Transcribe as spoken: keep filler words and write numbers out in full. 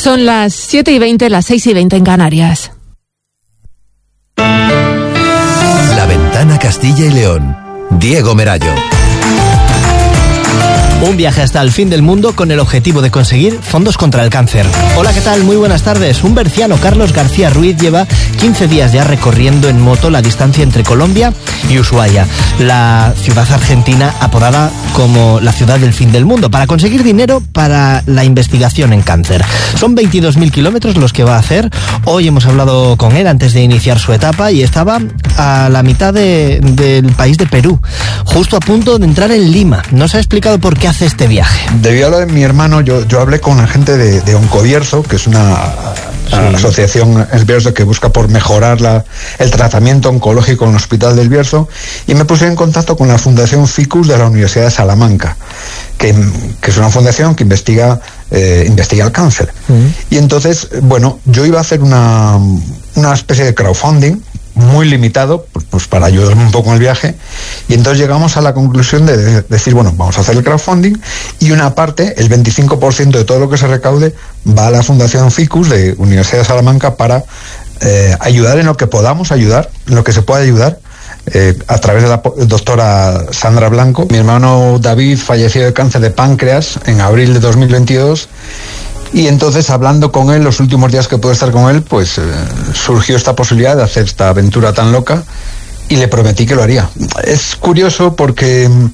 Son las siete y veinte, las seis y veinte en Canarias. La Ventana Castilla y León. Diego Merayo. Un viaje hasta el fin del mundo con el objetivo de conseguir fondos contra el cáncer. Hola, ¿qué tal? Muy buenas tardes. Un berciano, Carlos García Ruiz, lleva quince días ya recorriendo en moto la distancia entre Colombia y Ushuaia, la ciudad argentina apodada como la ciudad del fin del mundo, para conseguir dinero para la investigación en cáncer. Son veintidós mil kilómetros los que va a hacer. Hoy hemos hablado con él antes de iniciar su etapa y estaba a la mitad de, del país de Perú, justo a punto de entrar en Lima. Nos ha explicado por qué hace este viaje. Debido a lo de mi hermano, yo, yo hablé con la gente de, de Oncobierzo, que es una, sí. una asociación El Bierzo que busca por mejorar la, el tratamiento oncológico en el Hospital del Bierzo, y me puse en contacto con la Fundación Ficus de la Universidad de Salamanca, que, que es una fundación que investiga eh, investiga el cáncer. Uh-huh. Y entonces, bueno, yo iba a hacer una, una especie de crowdfunding muy limitado, pues, pues para ayudarme un poco en el viaje, y entonces llegamos a la conclusión de, de decir, bueno, vamos a hacer el crowdfunding, y una parte, el veinticinco por ciento de todo lo que se recaude, va a la Fundación Ficus de Universidad de Salamanca para eh, ayudar en lo que podamos ayudar, en lo que se pueda ayudar, eh, a través de la doctora Sandra Blanco. Mi hermano David falleció de cáncer de páncreas en abril de dos mil veintidós, y entonces, hablando con él, los últimos días que pude estar con él, pues eh, surgió esta posibilidad de hacer esta aventura tan loca, y le prometí que lo haría. Es curioso porque